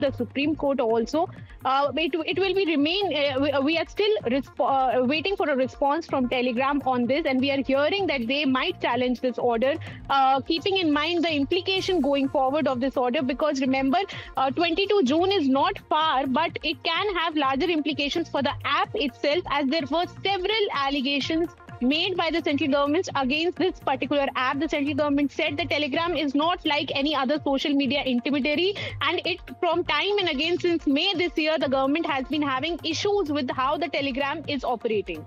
the Supreme Court also. It will be remain. We are still waiting for a response from Telegram on this, and we are hearing that they might challenge this order, keeping in mind the implication going forward of this order. Because remember, 22 June is not far, but it can have larger implications for the app itself, as there were several allegations made by the central government against this particular app. The central government said the Telegram is not like any other social media intermediary, and it from time and again since May this year, the government has been having issues with how the Telegram is operating.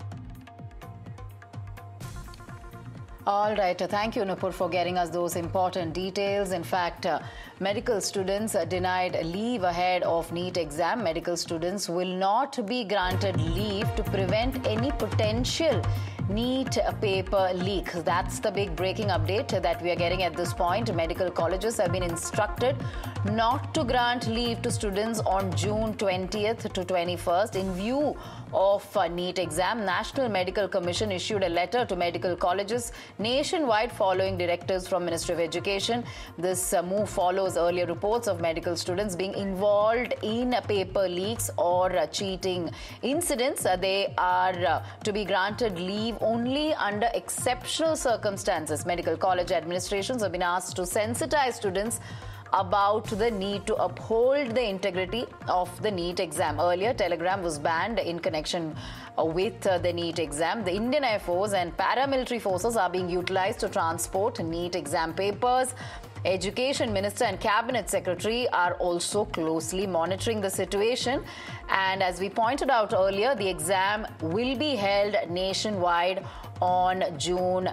All right. Thank you, Nupur, for getting us those important details. In fact, medical students denied leave ahead of NEET exam. Medical students will not be granted leave to prevent any potential NEET paper leak. That's the big breaking update that we are getting at this point. Medical colleges have been instructed not to grant leave to students on June 20th to 21st in view of NEET exam. National Medical Commission issued a letter to medical colleges nationwide following directives from Ministry of Education. This move follows earlier reports of medical students being involved in paper leaks or cheating incidents. They are to be granted leave only under exceptional circumstances. Medical college administrations have been asked to sensitize students about the need to uphold the integrity of the NEET exam. Earlier, Telegram was banned in connection with the NEET exam. The Indian Air Force and paramilitary forces are being utilized to transport NEET exam papers. Education Minister and Cabinet Secretary are also closely monitoring the situation. And as we pointed out earlier, the exam will be held nationwide on June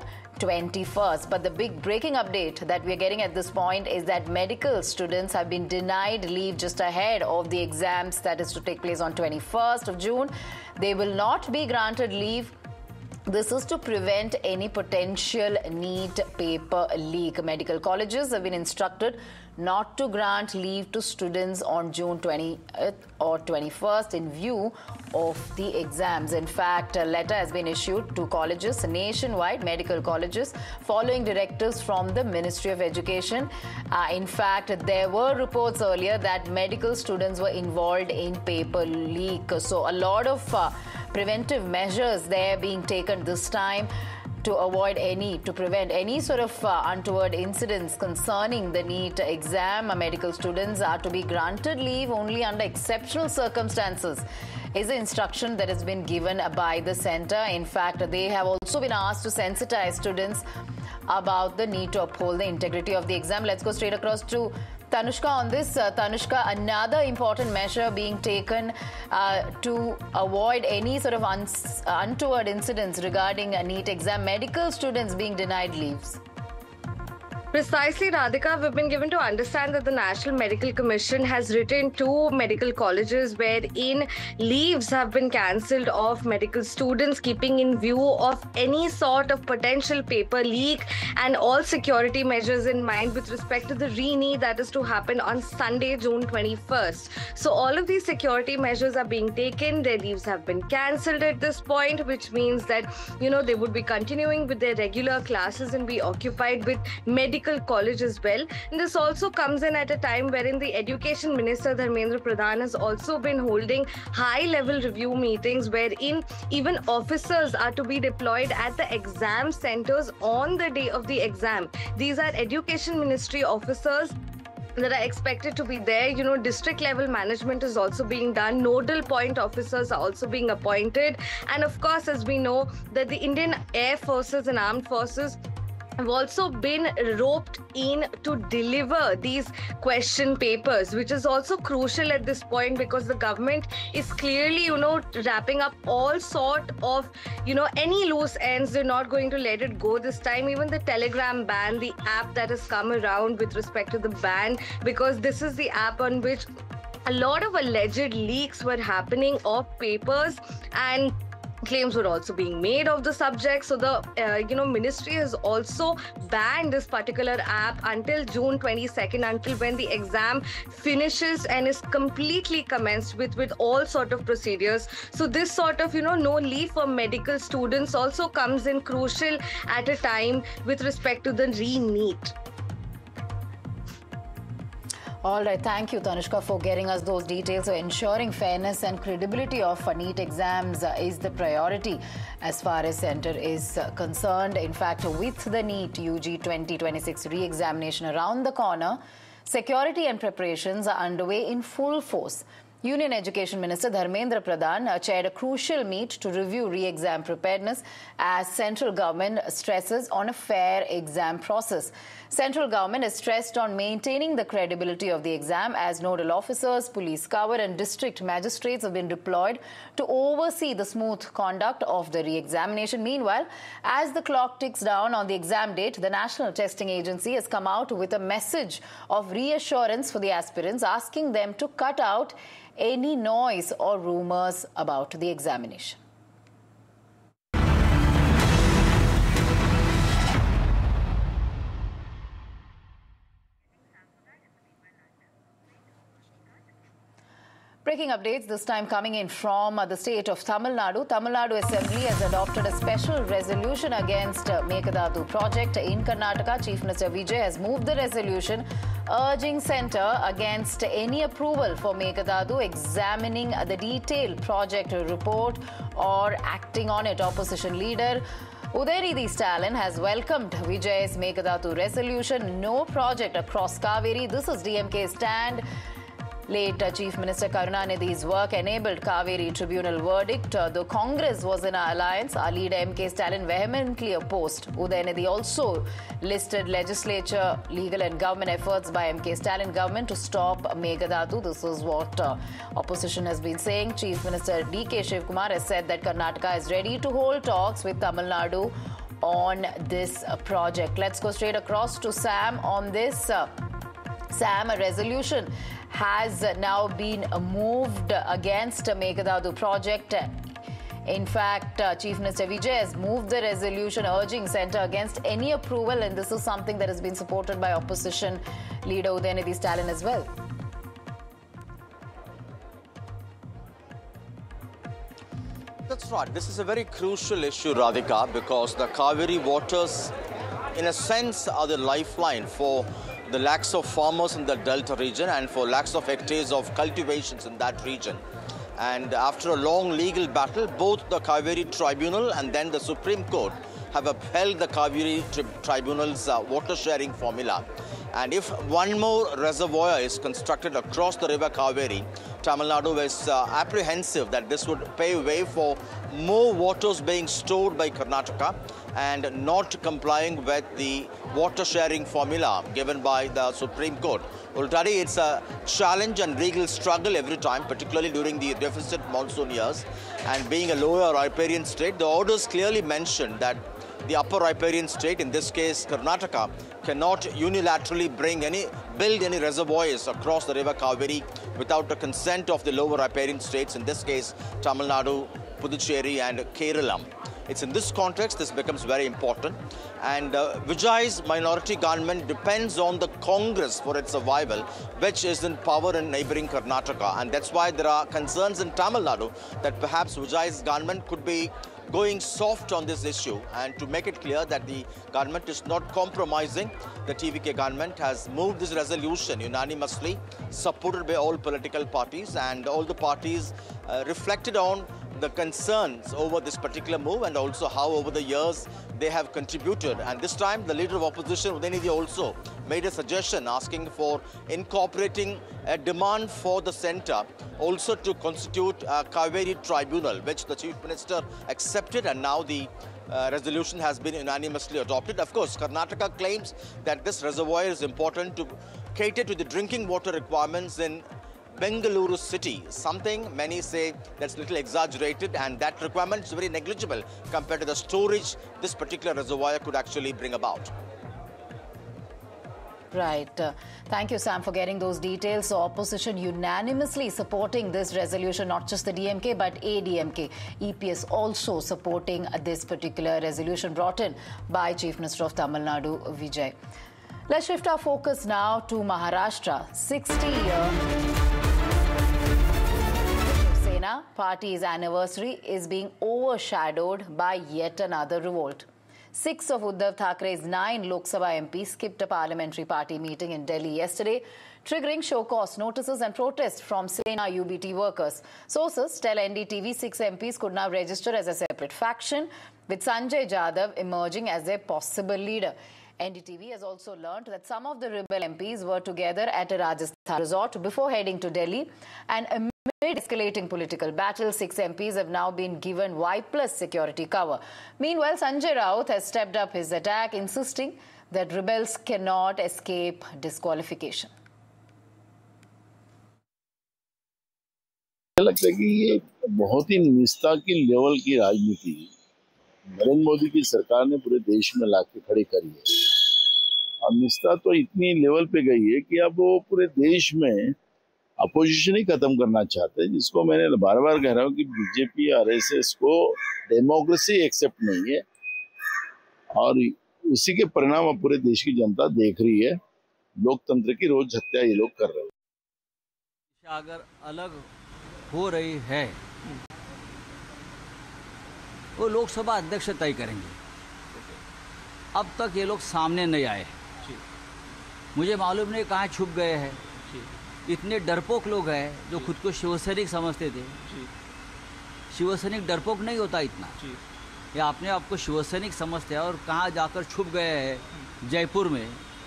21st. But the big breaking update that we're getting at this point is that medical students have been denied leave just ahead of the exams that is to take place on 21st of June. They will not be granted leave. This is to prevent any potential NEET paper leak. Medical colleges have been instructed not to grant leave to students on June 20th or 21st in view of the exams. In fact, a letter has been issued to colleges nationwide, medical colleges, following directives from the Ministry of Education. In fact, there were reports earlier that medical students were involved in paper leak. So a lot of preventive measures there being taken this time to prevent any sort of untoward incidents concerning the NEET exam. Medical students are to be granted leave only under exceptional circumstances is the instruction that has been given by the centre. In fact, they have also been asked to sensitize students about the need to uphold the integrity of the exam. Let's go straight across to Tanushka on this. Tanushka, another important measure being taken to avoid any sort of untoward incidents regarding a NEET exam, medical students being denied leaves. Precisely, Radhika. We've been given to understand that the National Medical Commission has written to medical colleges wherein leaves have been cancelled of medical students, keeping in view of any sort of potential paper leak and all security measures in mind with respect to the re-NEET that is to happen on Sunday, June 21st. So all of these security measures are being taken. Their leaves have been cancelled at this point, which means that, they would be continuing with their regular classes and be occupied with medical college as well. And this also comes in at a time wherein the Education Minister Dharmendra Pradhan has also been holding high-level review meetings wherein even officers are to be deployed at the exam centers on the day of the exam. These are Education Ministry officers that are expected to be there. District level management is also being done. Nodal point officers are also being appointed. And of course, as we know, that the Indian Air Forces and Armed Forces have also been roped in to deliver these question papers, which is also crucial at this point because the government is clearly, wrapping up all sort of, any loose ends. They're not going to let it go this time. Even the Telegram ban, the app that has come around with respect to the ban, because this is the app on which a lot of alleged leaks were happening of papers, and claims were also being made of the subject. So the ministry has also banned this particular app until June 22nd, until when the exam finishes and is completely commenced with all sort of procedures. So this sort of no leave for medical students also comes in crucial at a time with respect to the re-NEET. All right, thank you, Tanushka, for getting us those details. So ensuring fairness and credibility of NEET exams is the priority as far as centre is concerned. In fact, with the NEET UG 2026 re-examination around the corner, security and preparations are underway in full force. Union Education Minister Dharmendra Pradhan chaired a crucial meet to review re-exam preparedness as central government stresses on a fair exam process. Central government is stressed on maintaining the credibility of the exam as nodal officers, police cover and district magistrates have been deployed to oversee the smooth conduct of the re-examination. Meanwhile, as the clock ticks down on the exam date, the National Testing Agency has come out with a message of reassurance for the aspirants, asking them to cut out any noise or rumors about the examination. Breaking updates, this time coming in from the state of Tamil Nadu. Tamil Nadu Assembly has adopted a special resolution against Meghadathu project. In Karnataka, Chief Minister Vijay has moved the resolution urging centre against any approval for Meghadathu, examining the detailed project report or acting on it. Opposition leader Udayanidhi Stalin has welcomed Vijay's Meghadathu resolution. No project across Kaveri. This is DMK's stand. Late Chief Minister Karunanidhi's work enabled Kaveri Tribunal verdict. Though Congress was in our alliance, our leader M.K. Stalin vehemently opposed. Udayanidhi also listed legislature, legal and government efforts by M.K. Stalin government to stop Meghadathu. This is what opposition has been saying. Chief Minister D.K. Shivkumar has said that Karnataka is ready to hold talks with Tamil Nadu on this project. Let's go straight across to Sam on this. Sam, a resolution has now been moved against Meghadathu project. In fact, Chief Minister Vijay has moved the resolution urging centre against any approval, and this is something that has been supported by opposition leader Udayanidhi Stalin as well. That's right. This is a very crucial issue, Radhika, because the Kaveri waters, in a sense, are the lifeline for the lakhs of farmers in the Delta region and for lakhs of hectares of cultivations in that region. And after a long legal battle, both the Kaveri Tribunal and then the Supreme Court have upheld the Kaveri Tribunal's water sharing formula. And if one more reservoir is constructed across the river Kaveri, Tamil Nadu is apprehensive that this would pave way for more waters being stored by Karnataka and not complying with the water sharing formula given by the Supreme Court. Already it's a challenge and legal struggle every time, particularly during the deficit monsoon years. And being a lower riparian state, the orders clearly mention that the upper riparian state, in this case Karnataka, cannot unilaterally build any reservoirs across the river Kaveri without the consent of the lower riparian states, in this case Tamil Nadu, Puducherry and Kerala. It's in this context this becomes very important, and Vijay's minority government depends on the Congress for its survival, which is in power in neighbouring Karnataka, and that's why there are concerns in Tamil Nadu that perhaps Vijay's government could be going soft on this issue. And to make it clear that the government is not compromising, the TVK government has moved this resolution unanimously, supported by all political parties, and all the parties reflected on the concerns over this particular move and also how over the years they have contributed. And this time the leader of opposition, Udayanidhi, also made a suggestion asking for incorporating a demand for the centre also to constitute a Kaveri Tribunal, which the Chief Minister accepted, and now the resolution has been unanimously adopted. Of course, Karnataka claims that this reservoir is important to cater to the drinking water requirements in Bengaluru city, something many say that's a little exaggerated, and that requirement is very negligible compared to the storage this particular reservoir could actually bring about. Right. Thank you, Sam, for getting those details. So, opposition unanimously supporting this resolution, not just the DMK, but ADMK. EPS also supporting this particular resolution brought in by Chief Minister of Tamil Nadu, Vijay. Let's shift our focus now to Maharashtra. 60-year Sena Party's anniversary is being overshadowed by yet another revolt. 6 of Uddhav Thackeray's 9 Lok Sabha MPs skipped a parliamentary party meeting in Delhi yesterday triggering show-cause notices and protests from Sena UBT workers. Sources tell NDTV 6 MPs could now register as a separate faction, with Sanjay Jadhav emerging as a possible leader. NDTV has also learnt that some of the rebel MPs were together at a Rajasthan resort before heading to Delhi, and amid escalating political battle, 6 MPs have now been given Y+ security cover. Meanwhile, Sanjay Raut has stepped up his attack, insisting that rebels cannot escape disqualification. लगता है कि ये बहुत ही निस्ता की level की राजनीति नरेंद्र मोदी की सरकार ने पूरे देश में लाके खड़ी करी है। और निस्ता तो इतनी लेवल पे गई है कि अब वो पूरे देश में अपोजिशन ही खत्म करना चाहते हैं, जिसको मैंने बार-बार कह रहा हूँ कि बीजेपी आरएसएस को डेमोक्रेसी एक्सेप्ट नहीं है और उसी के परिणाम अब पूरे देश की जनता देख रही है। लोकतंत्र की रोज हत्या ये लोग कर रहे हैं। अगर अलग हो रही है वो लोकसभा अध्यक्ष तय करेंगे। अब तक ये लोग सामने नहीं आए। मुझे मालूम नहीं कहाँ छुप गए हैं। इतने डरपोक लोग हैं जो खुद को शिवसैनिक समझते थे। शिवसैनिक डरपोक नहीं होता इतना। ये अपने आप को शिवसैनिक समझते हैं और कहाँ जाकर छुप गए हैं जयपुर में।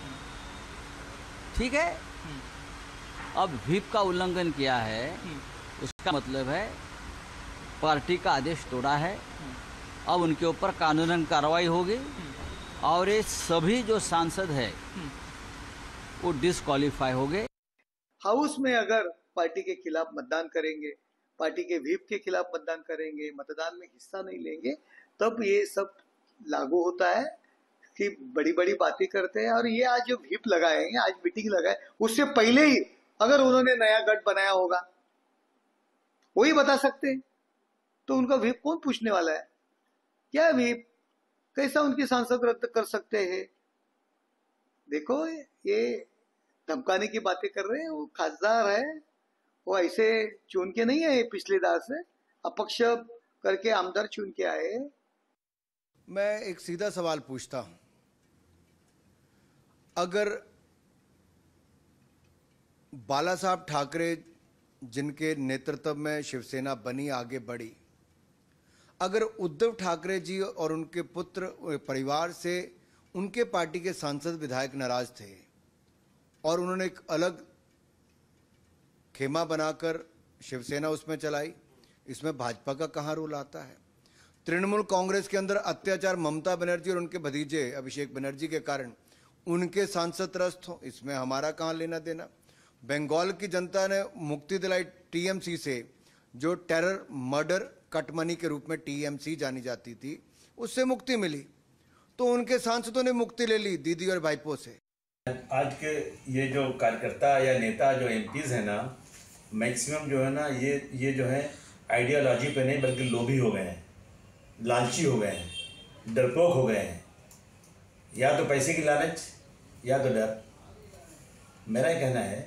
ठीक है, अब व्हिप का उल्लंघन किया है, उसका मतलब है पार्टी का आदेश तोड़ा है। अब उनके ऊपर कानूनन कार्रवाई होगी और ये सभी जो सांसद है वो डिस्क्वालीफाई हो गए। हाउस में अगर पार्टी के खिलाफ मतदान करेंगे, पार्टी के व्हिप के खिलाफ मतदान करेंगे, मतदान में हिस्सा नहीं लेंगे, तब ये सब लागू होता है कि बड़ी बड़ी बातें करते हैं। और ये आज जो व्हिप लगाएंगे, आज मीटिंग लगाए, उससे पहले ही अगर उन्होंने नया गठ बनाया होगा वही बता सकते हैं, तो उनका व्हिप कौन पूछने वाला है? क्या व्हिप, कैसा उनके सांसद रद्द कर सकते हैं? देखो, ये धमकाने की बातें कर रहे हैं। वो खासदार है, वो ऐसे चुन के नहीं आए पिछले दार से, अपक्ष करके आमदार चुन के आए। मैं एक सीधा सवाल पूछता हूं, अगर बाला साहब ठाकरे जिनके नेतृत्व में शिवसेना बनी, आगे बढ़ी, अगर उद्धव ठाकरे जी और उनके पुत्र परिवार से उनके पार्टी के सांसद विधायक नाराज थे और उन्होंने एक अलग खेमा बनाकर शिवसेना उसमें चलाई, इसमें भाजपा का कहाँ रोल आता है? तृणमूल कांग्रेस के अंदर अत्याचार ममता बनर्जी और उनके भतीजे अभिषेक बनर्जी के कारण उनके सांसद त्रस्त हो, इसमें हमारा कहाँ लेना देना? बंगाल की जनता ने मुक्ति दिलाई टीएमसी से, जो टेरर मर्डर कट मनी के रूप में टीएमसी जानी जाती थी, उससे मुक्ति मिली, तो उनके सांसदों ने मुक्ति ले ली दीदी और भाईपों से। आज के ये जो कार्यकर्ता या नेता जो एमपीज है ना, मैक्सिमम जो है ना, ये जो है आइडियोलॉजी पे नहीं बल्कि लोभी हो गए हैं, लालची हो गए हैं, डरपोक हो गए हैं। या तो पैसे की लालच या तो डर। मेरा ये कहना है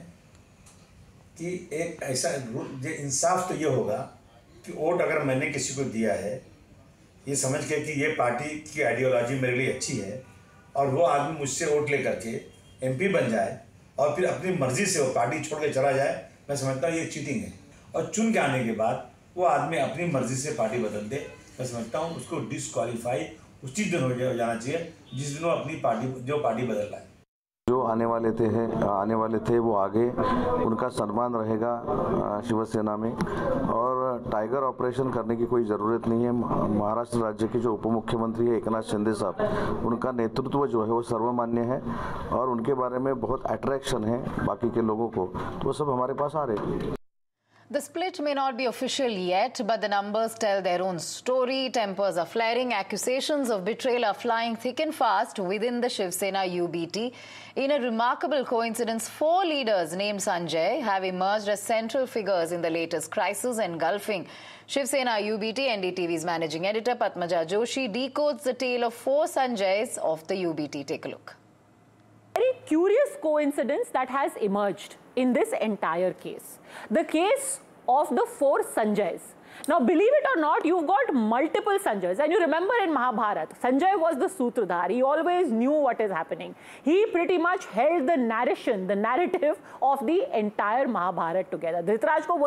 कि एक ऐसा इंसाफ तो ये होगा कि वोट अगर मैंने किसी को दिया है ये समझ के कि ये पार्टी की आइडियोलॉजी मेरे लिए अच्छी है और वो आदमी मुझसे वोट ले करके एमपी बन जाए और फिर अपनी मर्जी से वो पार्टी छोड़ के चला जाए, मैं समझता हूँ ये चीटिंग है। और चुन के आने के बाद वो आदमी अपनी मर्जी से पार्टी बदल दे, मैं समझता हूँ उसको डिस्क्वालीफाई उसी दिन हो जाना चाहिए जिस दिन वो अपनी पार्टी बदल रहा है। जो आने वाले थे वो आगे, उनका सम्मान रहेगा शिवसेना में। और टाइगर ऑपरेशन करने की कोई ज़रूरत नहीं है। महाराष्ट्र राज्य के जो उप मुख्यमंत्री है एकनाथ शिंदे साहब, उनका नेतृत्व जो है वो सर्वमान्य है और उनके बारे में बहुत अट्रैक्शन है बाकी के लोगों को, तो वो सब हमारे पास आ रहे हैं। The split may not be official yet, but the numbers tell their own story. Tempers are flaring. Accusations of betrayal are flying thick and fast within the Shiv Sena UBT. In a remarkable coincidence, 4 leaders named Sanjay have emerged as central figures in the latest crisis engulfing Shiv Sena UBT. NDTV's managing editor Padmaja Joshi decodes the tale of 4 Sanjays of the UBT. Take a look. Very curious coincidence that has emerged in this entire case. The case of the 4 Sanjays. Now, believe it or not, you've got multiple Sanjays. And you remember in Mahabharata, Sanjay was the Sutradhar. He always knew what is happening. He pretty much held the narration, the narrative of the entire Mahabharata together. Dhritarashtra